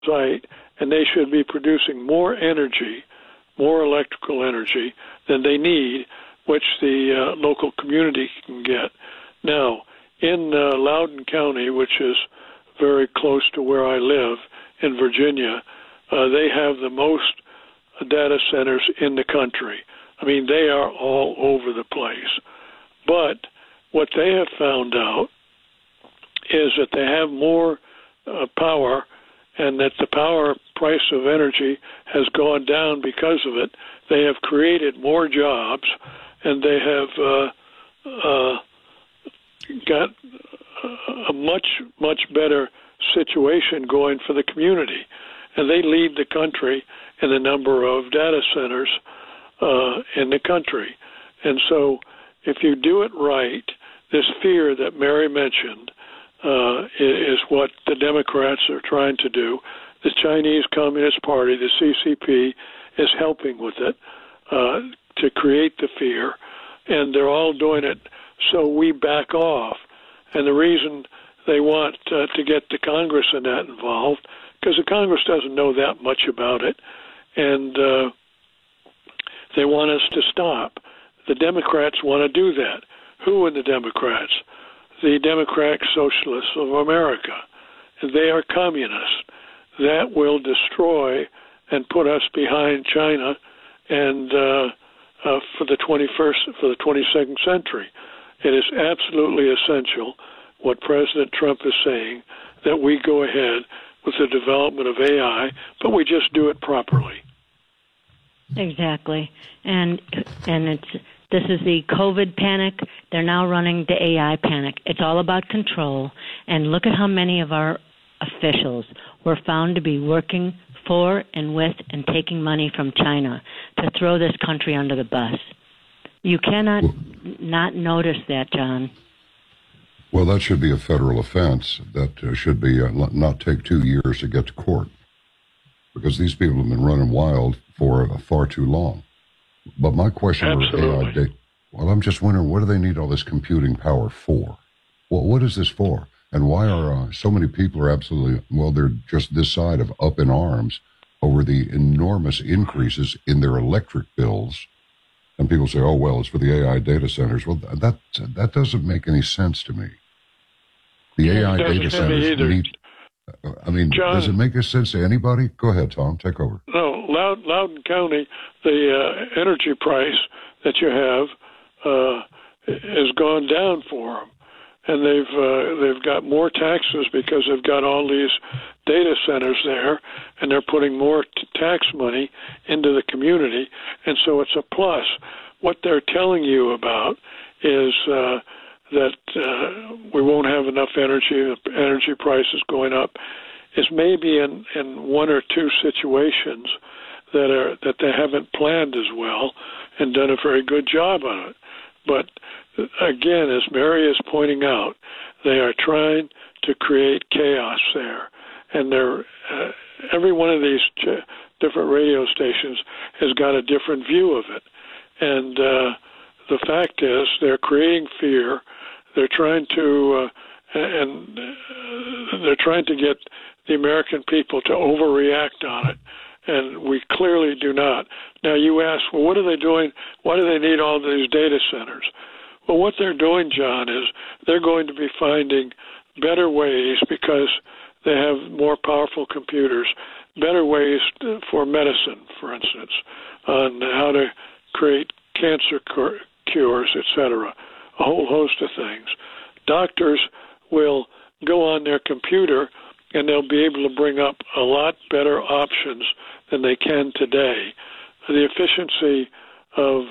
site, and they should be producing more energy, more electrical energy than they need, which the local community can get. Now, in Loudoun County, which is very close to where I live in Virginia, they have the most data centers in the country. I mean, they are all over the place. But what they have found out is that they have more power, and that the power price of energy has gone down because of it. They have created more jobs, and they have got a much, much better situation going for the community. And they lead the country in the number of data centers in the country. And so if you do it right, this fear that Mary mentioned is what the Democrats are trying to do. The Chinese Communist Party, the CCP, is helping with it to create the fear, and they're all doing it so we back off. And the reason they want to get the Congress in that involved, because the Congress doesn't know that much about it, and they want us to stop. The Democrats want to do that. Who are the Democrats? The Democratic Socialists of America. They are communists. That will destroy and put us behind China and for the 22nd century. It is absolutely essential what President Trump is saying, that we go ahead with the development of AI, but we just do it properly. Exactly. And this is the COVID panic. They're now running the AI panic. It's all about control. And look at how many of our officials were found to be working for and with and taking money from China to throw this country under the bus. You cannot not notice that, John. Well, that should be a federal offense. That should be not take 2 years to get to court, because these people have been running wild for far too long. But my question is AI. Well, I'm just wondering, what do they need all this computing power for? Well, what is this for? And why are so many people are absolutely, well, they're just this side of up in arms over the enormous increases in their electric bills. And people say, oh, well, it's for the AI data centers. Well, that doesn't make any sense to me. The AI data centers need, I mean, John, does it make a sense to anybody? Go ahead, Tom, take over. No, Loudoun County, the energy price that you have has gone down for them. And they've got more taxes because they've got all these data centers there, and they're putting more tax money into the community, and so it's a plus. What they're telling you about is that we won't have enough energy, the energy prices going up, is maybe in one or two situations that they haven't planned as well and done a very good job on it. But again, as Mary is pointing out, they are trying to create chaos there. And every one of these different radio stations has got a different view of it. And the fact is, they're creating fear. They're trying to they're trying to get the American people to overreact on it. And we clearly do not. Now, you ask, well, what are they doing? Why do they need all these data centers? Well, what they're doing, John, is they're going to be finding better ways, because they have more powerful computers, better ways for medicine, for instance, on how to create cancer cures, etc., a whole host of things. Doctors will go on their computer and they'll be able to bring up a lot better options than they can today. The efficiency of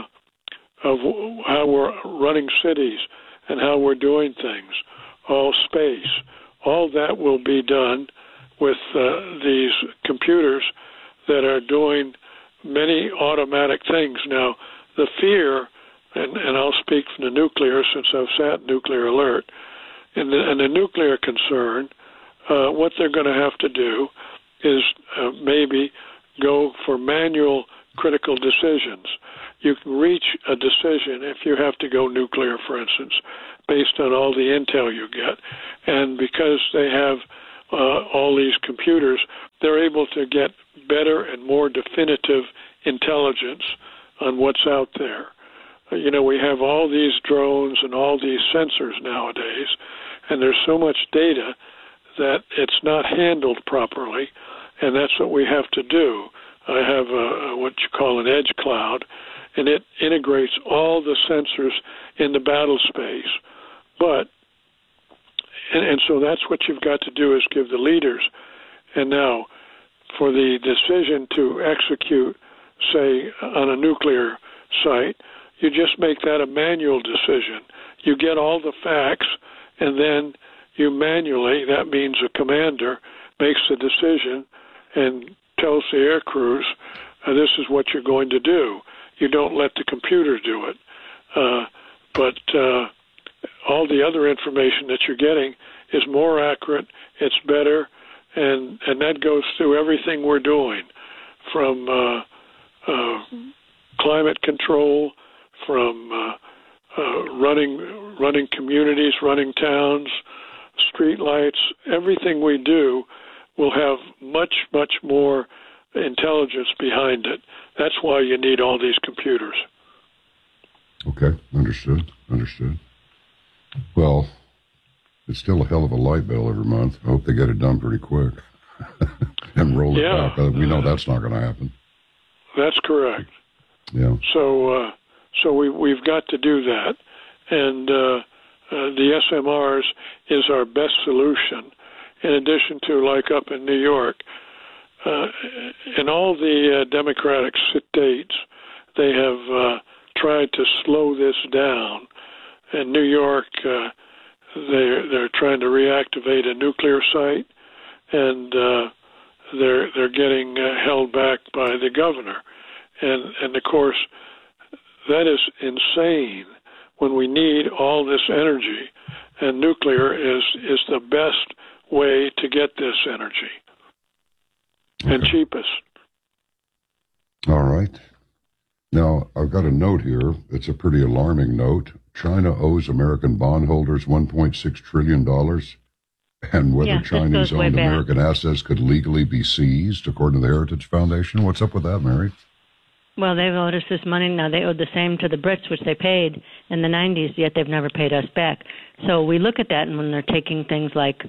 how we're running cities and how we're doing things, all space, all that will be done with these computers that are doing many automatic things. Now, the fear, and I'll speak from the nuclear since I've sat Nuclear Alert, and the nuclear concern, what they're going to have to do is maybe go for manual critical decisions. You can reach a decision if you have to go nuclear, for instance, based on all the intel you get. And because they have all these computers, they're able to get better and more definitive intelligence on what's out there. We have all these drones and all these sensors nowadays, and there's so much data that it's not handled properly, and that's what we have to do. I have what you call an edge cloud, and it integrates all the sensors in the battle space. And so that's what you've got to do, is give the leaders. And now, for the decision to execute, say, on a nuclear site, you just make that a manual decision. You get all the facts, and then you manually, that means a commander makes the decision and tells the air crews, this is what you're going to do. You don't let the computer do it. But all the other information that you're getting is more accurate, it's better, and that goes through everything we're doing, from climate control, from running communities, running towns, street lights. Everything we do will have much, much more intelligence behind it. That's why you need all these computers. Okay, understood. Well, it's still a hell of a light bill every month. I hope they get it done pretty quick and roll it back. We know that's not going to happen. That's correct. Yeah. So we've got to do that, and the SMRs is our best solution. In addition to, like up in New York, in all the Democratic states, they have tried to slow this down. In New York, they're trying to reactivate a nuclear site, and they're getting held back by the governor, and of course that is insane when we need all this energy, and nuclear is the best way to get this energy. Okay. And cheapest. All right. Now, I've got a note here. It's a pretty alarming note. China owes American bondholders $1.6 trillion, and whether Chinese-owned American assets could legally be seized, according to the Heritage Foundation. What's up with that, Mary? Well, they've owed us this money now. They owed the same to the Brits, which they paid in the 90s, yet they've never paid us back. So we look at that, and when they're taking things like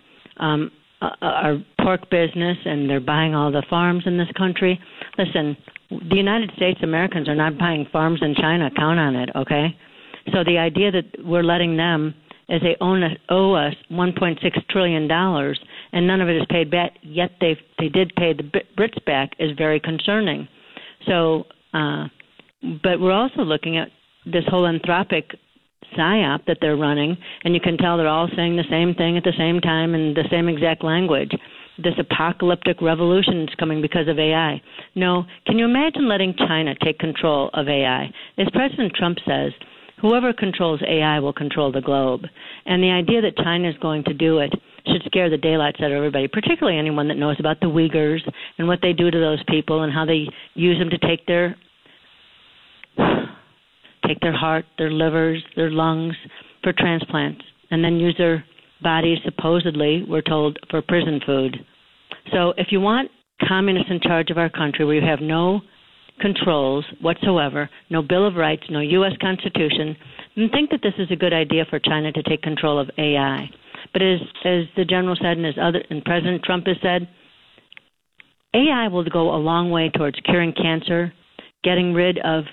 our pork business and they're buying all the farms in this country, listen, the United States Americans are not buying farms in China. Count on it, okay? So the idea that we're letting them, as they owe us $1.6 trillion, and none of it is paid back, yet they did pay the Brits back, is very concerning. So, but we're also looking at this whole Anthropic psyop that they're running, and you can tell they're all saying the same thing at the same time in the same exact language. This apocalyptic revolution is coming because of AI. No, can you imagine letting China take control of AI? As President Trump says, whoever controls AI will control the globe. And the idea that China is going to do it should scare the daylights out of everybody, particularly anyone that knows about the Uyghurs and what they do to those people and how they use them to take their heart, their livers, their lungs for transplants, and then use their bodies, supposedly, we're told, for prison food. So if you want communists in charge of our country where you have no controls whatsoever, no Bill of Rights, no U.S. Constitution, then think that this is a good idea for China to take control of AI. But as the general said and President Trump has said, AI will go a long way towards curing cancer, getting rid of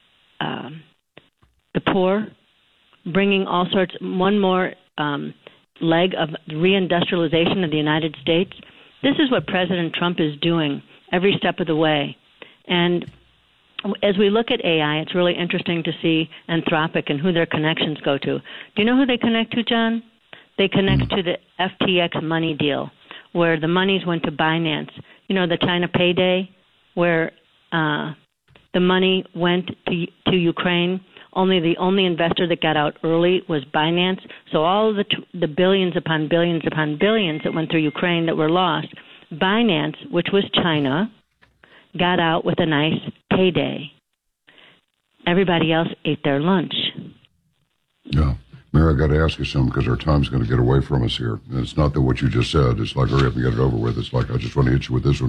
the poor, bringing all sorts, one more leg of reindustrialization of the United States. This is what President Trump is doing every step of the way. And as we look at AI, it's really interesting to see Anthropic and who their connections go to. Do you know who they connect to, John? They connect to the FTX money deal, where the monies went to Binance. You know, the China payday, where the money went to Ukraine. The only investor that got out early was Binance. So all the billions upon billions upon billions that went through Ukraine that were lost, Binance, which was China, got out with a nice payday. Everybody else ate their lunch. Yeah. Mayor, I got to ask you something because our time's going to get away from us here. And it's not that what you just said. It's like, hurry up and get it over with. It's like, I just want to hit you with this one.